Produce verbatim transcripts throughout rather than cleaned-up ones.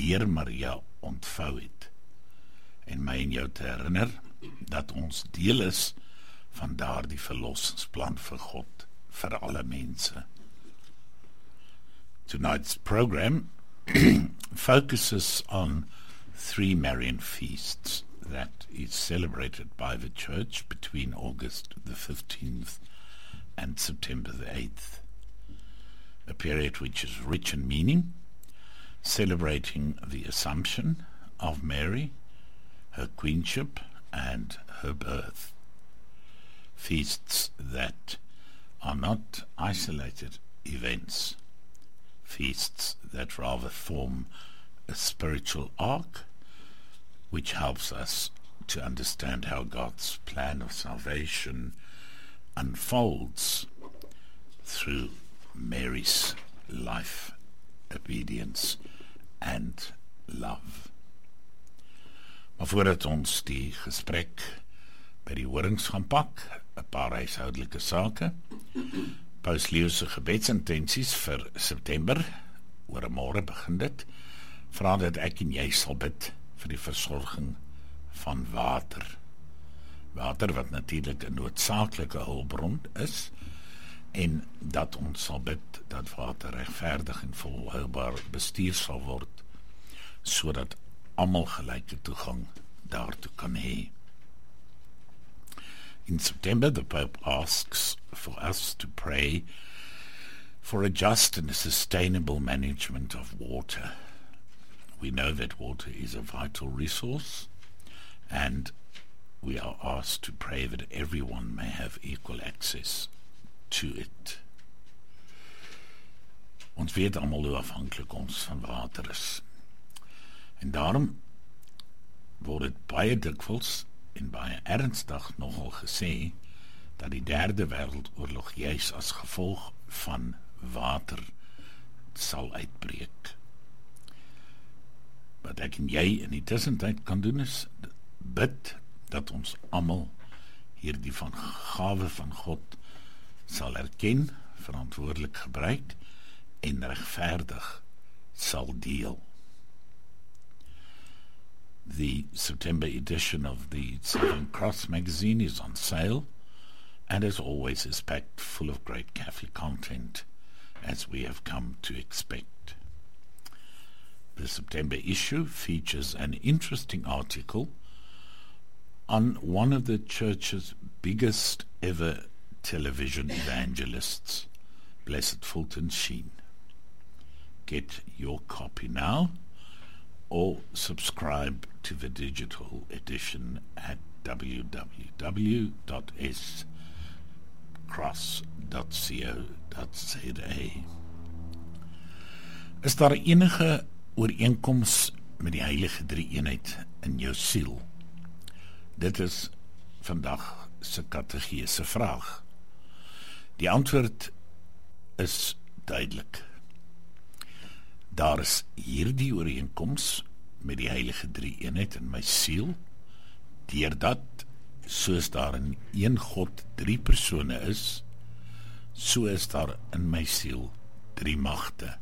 deur Maria ontvou het, en my en jou te herinner dat ons deel is van daardie verlossingsplan vir God, vir alle mense. Tonight's program focuses on three Marian feasts that is celebrated by the Church between August the fifteenth and September the eighth, a period which is rich in meaning, celebrating the Assumption of Mary, her queenship, and her birth. Feasts that are not isolated events, feasts that rather form a spiritual arc which helps us to understand how God's plan of salvation unfolds through Mary's life, obedience and love. Maar voordat ons die gesprek by die horings gaan pak, 'n paar huishoudelike sake. Paus Leo se gebedsintensies vir September, oor 'n môre begin dit, vra dat ek en jy sal bid vir die versorging van water. Water wat natuurlik 'n noodsaaklike hulpbron is, en dat ons sal bid dat water regverdig en volhoubaar bestuur sal word, sodat almal gelyke toegang daartoe kan hê. In September, the Pope asks for us to pray for a just and a sustainable management of water. We know that water is a vital resource, and we are asked to pray that everyone may have equal access to it. Ons weet almal hoe afhanklik ons van water is. En daarom word dit baie dikwels en baie ernstig nogal gesê dat die derde wêreldoorlog juis as gevolg van water sal uitbreek. Wat ek en jy in die tussentyd kan doen is bid dat ons almal hierdie van gawe van God sal erken, verantwoordelik gebruik en regverdig sal deel. The September edition of the Southern Cross magazine is on sale, and as always is packed full of great Catholic content, as we have come to expect. The September issue features an interesting article on one of the Church's biggest ever television evangelists, Blessed Fulton Sheen. Get your copy now, or subscribe to the digital edition at w w w dot s cross dot co dot z a. Is daar enige ooreenkoms met die heilige drie-eenheid in jou siel? Dit is vandag se kategese vraag. Die antwoord is duidelik. Daar is hierdie ooreenkoms met die heilige drie-eenheid in my siel, deurdat, soos daar in een God drie persone is, so is daar in my siel drie magte.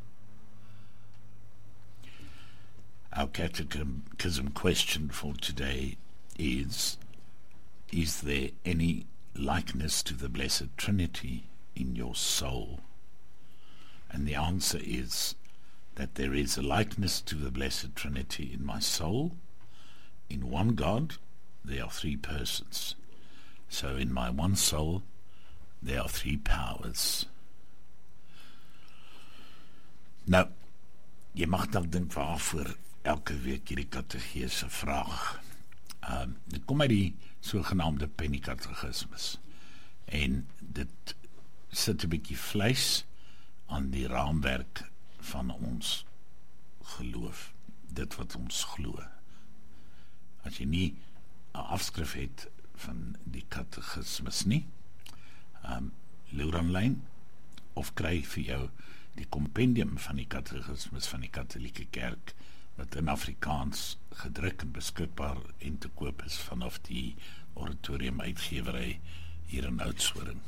Our catechism question for today is, is there any likeness to the Blessed Trinity in your soul? And the answer is that there is a likeness to the Blessed Trinity in my soul. In one God, there are three persons. So in my one soul, there are three powers. Nou, jy mag dan dink waarvoor elke week hierdie kategese vraag. Um, dit kom uit die sogenaamde penny-katekismus. En dit sit 'n bietjie vleis aan die raamwerk van ons geloof, dit wat ons glo. As jy nie 'n afskrif het van die katekismus nie, um, loer aanlyn, of kry vir jou die kompendium van die katekismus van die Katholieke Kerk, wat in Afrikaans gedruk en beskikbaar en te koop is vanaf die Oratorium uitgewerry hier in Oudtshoorn.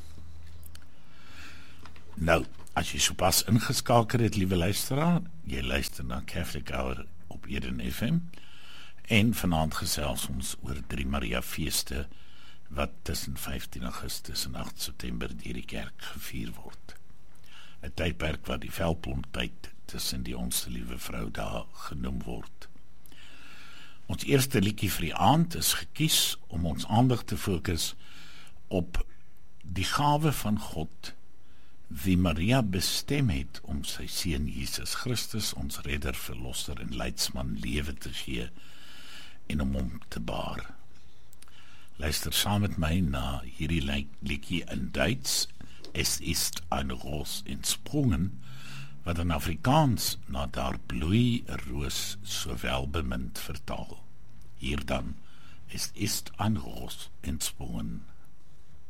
Nou, as jy sopas ingeskakel het, liewe luisteraar, jy luister na Catholic Hour op op Eden F M, en vanaand gesels ons oor drie Maria feeste wat tussen vyftien Augustus en agt September deur die kerk gevier word. 'n Tydperk wat die Veldplomptyd tussen die Onse Liewe Vrou daar genoem word. Ons eerste liedjie vir die aand is gekies om ons aandag te fokus op die gawe van God, wie Maria bestem het om sy seun Jesus Christus, ons redder, verlosser en leidsman, lewe te gee en om hom te baar. Luister saam met my na hierdie liedjie in Duits, Es ist ein Ros entsprungen, wat in Afrikaans na daar bloei 'n roos so welbemind vertaal. Hier dan, Es ist ein Ros entsprungen.